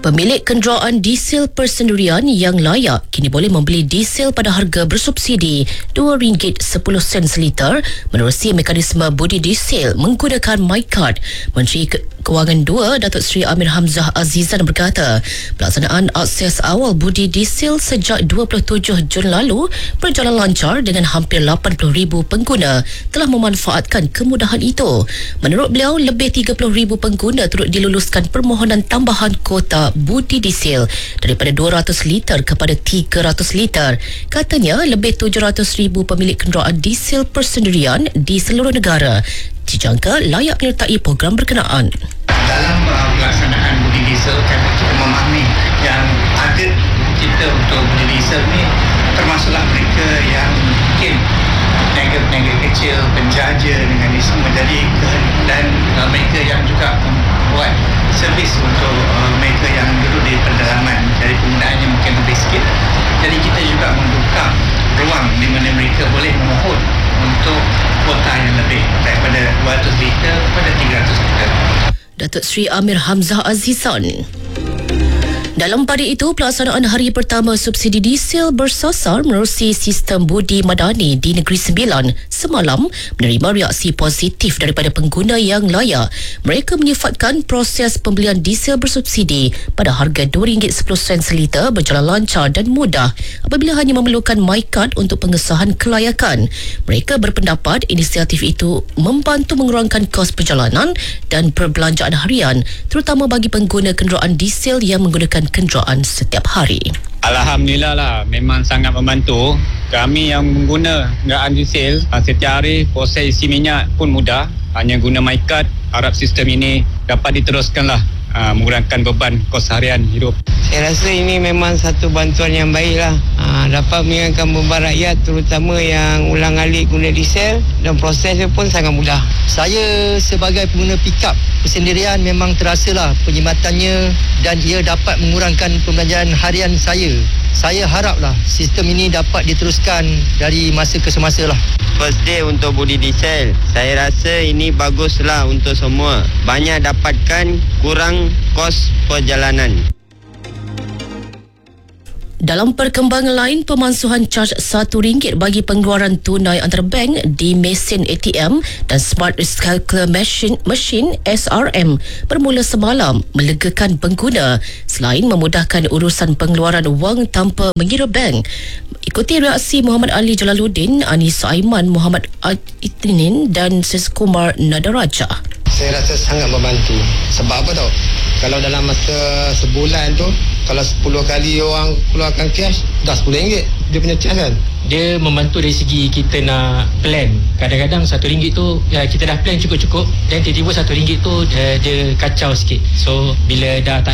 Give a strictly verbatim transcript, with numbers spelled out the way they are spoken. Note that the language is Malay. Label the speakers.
Speaker 1: Pemilik kenderaan diesel persendirian yang layak kini boleh membeli diesel pada harga bersubsidi dua ringgit sepuluh sen seliter menerusi mekanisme budi diesel menggunakan MyCard. Menteri Ke- Kewangan dua, Datuk Seri Amir Hamzah Azizan berkata, pelaksanaan akses awal budi diesel sejak dua puluh tujuh Jun lalu berjalan lancar dengan hampir lapan puluh ribu pengguna telah memanfaatkan kemudahan itu. Menurut beliau, lebih tiga puluh ribu pengguna turut diluluskan permohonan tambahan kota budi diesel daripada dua ratus liter kepada tiga ratus liter. Katanya, lebih tujuh ratus ribu pemilik kenderaan diesel persendirian di seluruh negara dijangka layak menyertai program berkenaan.
Speaker 2: Dalam uh, pelaksanaan budi diesel, kami kita memahami yang target kita untuk budi diesel ni termasuklah mereka yang mungkin peniaga-peniaga kecil, penjaja dengan ini semua. Jadi dan uh, mereka yang juga membuat servis untuk uh, mereka yang duduk di pedalaman, jadi penggunaannya mungkin lebih sikit. Jadi kita juga membuka ruang di mana mereka boleh memohon untuk kuota yang lebih daripada dua ratus liter kepada tiga ratus liter.
Speaker 1: Datuk Seri Amir Hamzah Azizan. Dalam pada itu, pelaksanaan hari pertama subsidi diesel bersasar menerusi sistem budi madani di Negeri Sembilan semalam menerima reaksi positif daripada pengguna yang layak. Mereka menyifatkan proses pembelian diesel bersubsidi pada harga dua ringgit sepuluh sen seliter berjalan lancar dan mudah apabila hanya memerlukan MyCard untuk pengesahan kelayakan. Mereka berpendapat inisiatif itu membantu mengurangkan kos perjalanan dan perbelanjaan harian, terutama bagi pengguna kenderaan diesel yang menggunakan kenderaan setiap hari.
Speaker 3: Alhamdulillah lah, memang sangat membantu. Kami yang mengguna kenderaan diesel setiap hari, proses isi minyak pun mudah. Hanya guna MyCard, harap sistem ini dapat diteruskanlah, uh, mengurangkan beban kos harian hidup.
Speaker 4: Saya rasa ini memang satu bantuan yang baik lah. Uh, dapat meringankan beban rakyat, terutama yang ulang alik guna diesel, dan prosesnya pun sangat mudah.
Speaker 5: Saya sebagai pengguna pickup persendirian memang terasalah perkhidmatannya dan ia dapat mengurangkan pembelanjaan harian saya. Saya haraplah sistem ini dapat diteruskan dari masa ke semasa lah.
Speaker 6: First day untuk budi diesel, saya rasa ini baguslah untuk semua. Banyak dapatkan kurang kos perjalanan.
Speaker 1: Dalam perkembangan lain, pemansuhan caj satu ringgit bagi pengeluaran tunai antarbank di mesin A T M dan Smart Recycle Machine, machine S R M bermula semalam melegakan pengguna selain memudahkan urusan pengeluaran wang tanpa mengira bank. Ikuti reaksi Muhammad Ali Jalaluddin, Anis Aiman, Muhammad Itinin dan Seskumar Nadaraja.
Speaker 7: Saya rasa sangat membantu. Sebab apa tau? Kalau dalam masa sebulan tu, kalau sepuluh kali orang keluarkan cash, dah sepuluh ringgit dia punya cash kan.
Speaker 8: Dia membantu dari segi kita nak plan. Kadang-kadang satu ringgit tu ya, kita dah plan cukup-cukup, dan tiba-tiba satu ringgit tu dia, dia kacau sikit. So bila dah tak